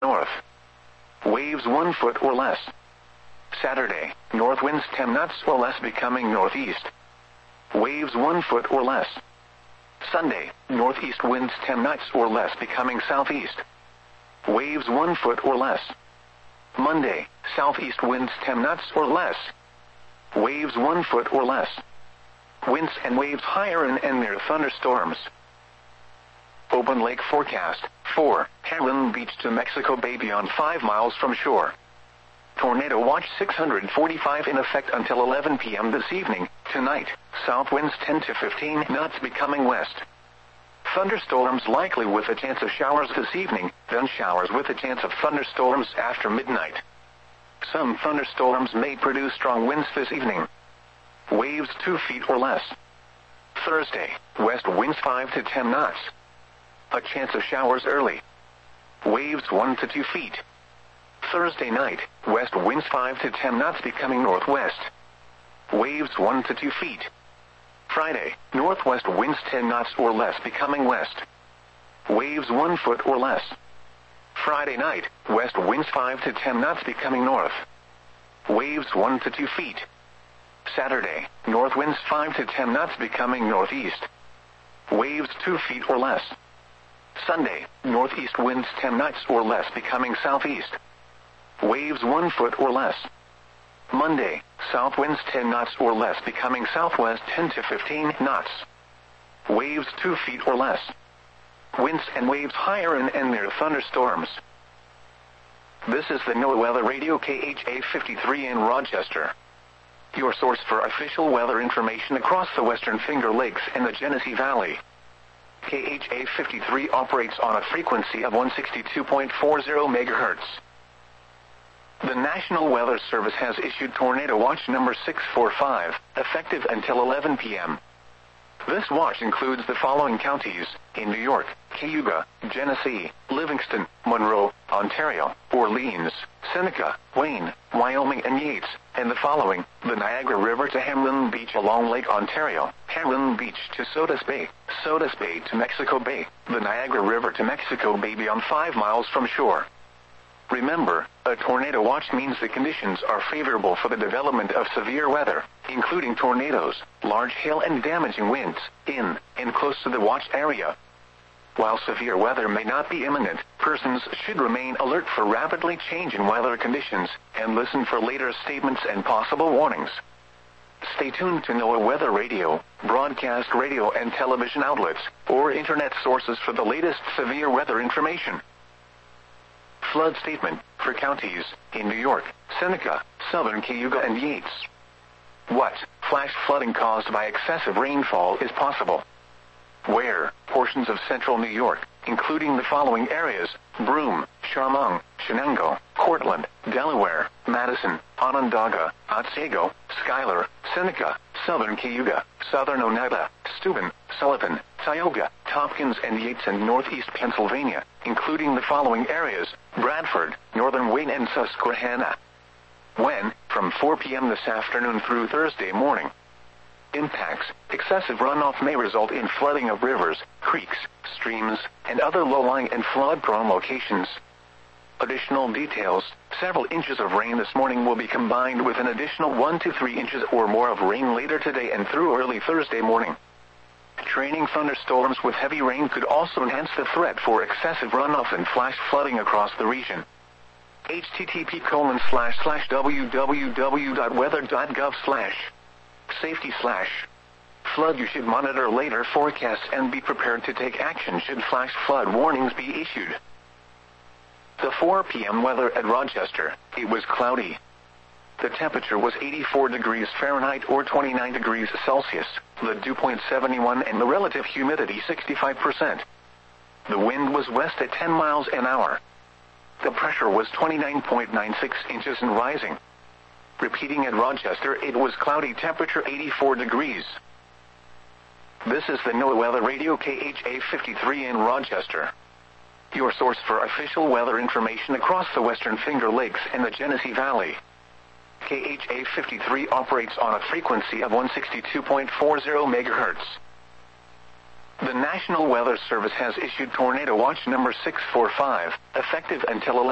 north. Waves 1 foot or less. Saturday, north winds 10 knots or less becoming northeast. Waves 1 foot or less. Sunday, northeast winds 10 knots or less becoming southeast. Waves 1 foot or less. Monday, southeast winds 10 knots or less. Waves 1 foot or less. Winds and waves higher and near thunderstorms. Open lake forecast. 4. Hamlin Beach to Mexico Bay beyond 5 miles from shore. Tornado watch 645 in effect until 11 p.m. this evening. Tonight, south winds 10 to 15 knots becoming west. Thunderstorms likely with a chance of showers this evening, then showers with a chance of thunderstorms after midnight. Some thunderstorms may produce strong winds this evening. Waves 2 feet or less. Thursday, west winds 5 to 10 knots. A chance of showers early. Waves 1 to 2 feet. Thursday night, west winds 5 to 10 knots becoming northwest. Waves 1 to 2 feet. Friday, northwest winds 10 knots or less becoming west. Waves 1 foot or less. Friday night, west winds 5 to 10 knots becoming north. Waves 1 to 2 feet. Saturday, north winds 5 to 10 knots becoming northeast. Waves 2 feet or less. Sunday, northeast winds 10 knots or less becoming southeast. Waves 1 foot or less. Monday, south winds 10 knots or less becoming southwest 10 to 15 knots. Waves 2 feet or less. Winds and waves higher and near thunderstorms. This is the NOAA Weather Radio KHA 53 in Rochester. Your source for official weather information across the Western Finger Lakes and the Genesee Valley. KHA 53 operates on a frequency of 162.40 MHz. The National Weather Service has issued Tornado Watch number 645, effective until 11 p.m. This watch includes the following counties in New York: Cayuga, Genesee, Livingston, Monroe, Ontario, Orleans, Seneca, Wayne, Wyoming and Yates, and the following: the Niagara River to Hamlin Beach along Lake Ontario, Hamlin Beach to Sodus Bay to Mexico Bay, the Niagara River to Mexico Bay beyond 5 miles from shore. Remember, a tornado watch means the conditions are favorable for the development of severe weather, including tornadoes, large hail and damaging winds, in and close to the watch area. While severe weather may not be imminent, persons should remain alert for rapidly changing weather conditions, and listen for later statements and possible warnings. Stay tuned to NOAA Weather Radio, broadcast radio and television outlets, or internet sources for the latest severe weather information. Flood statement for counties in New York, Seneca, Southern Cayuga and Yates. What flash flooding caused by excessive rainfall is possible? Where portions of central New York, including the following areas: Broome, Chemung, Shenango, Cortland, Delaware, Madison, Onondaga, Otsego, Schuyler, Seneca, Southern Cayuga, Southern Oneida, Steuben, Sullivan, Tioga, Tompkins and Yates, and northeast Pennsylvania, including the following areas: Bradford, northern Wayne and Susquehanna. When? From 4 p.m. this afternoon through Thursday morning. Impacts: excessive runoff may result in flooding of rivers, creeks, streams, and other low-lying and flood-prone locations. Additional details: several inches of rain this morning will be combined with an additional 1 to 3 inches or more of rain later today and through early Thursday morning. Training thunderstorms with heavy rain could also enhance the threat for excessive runoff and flash flooding across the region. http://www.weather.gov/safety/flood. You should monitor later forecasts and be prepared to take action should flash flood warnings be issued. The 4 p.m. weather at Rochester: it was cloudy. The temperature was 84 degrees Fahrenheit or 29 degrees Celsius, the dew point 71 and the relative humidity 65%. The wind was west at 10 miles an hour. The pressure was 29.96 inches and rising. Repeating at Rochester: it was cloudy, temperature 84 degrees. This is the NOAA Weather Radio KHA 53 in Rochester. Your source for official weather information across the Western Finger Lakes and the Genesee Valley. KHA 53 operates on a frequency of 162.40 MHz. The National Weather Service has issued Tornado Watch number 645, effective until 11